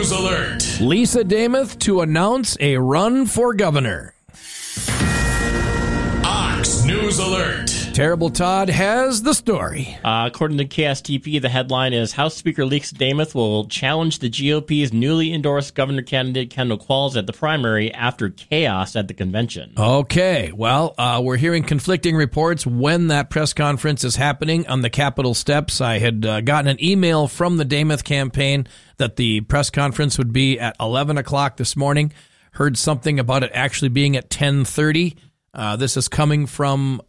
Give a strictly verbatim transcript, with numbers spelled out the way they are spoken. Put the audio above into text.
News Alert. Lisa Demuth to announce a run for governor. Ox News Alert. Terrible Todd has the story. Uh, according to K S T P, the headline is House Speaker Lisa Demuth will challenge the G O P's newly endorsed governor candidate Kendall Qualls at the primary after chaos at the convention. Okay, well, uh, we're hearing conflicting reports when that press conference is happening on the Capitol steps. I had uh, gotten an email from the Demuth campaign that the press conference would be at eleven o'clock this morning. Heard something about it actually being at ten thirty. Uh, this is coming from